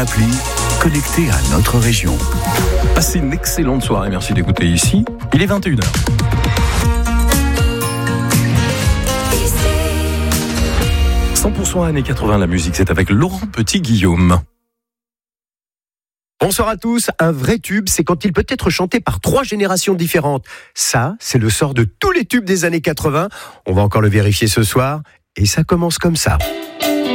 appli, connecté à notre région. Passez une excellente soirée, merci d'écouter ici. Il est 21h. « 100% années 80, la musique, c'est avec Laurent Petit-Guillaume. » Bonsoir à tous. Un vrai tube, c'est quand il peut être chanté par 3 générations différentes. Ça, c'est le sort de tous les tubes des années 80. On va encore le vérifier ce soir. Et ça commence comme ça.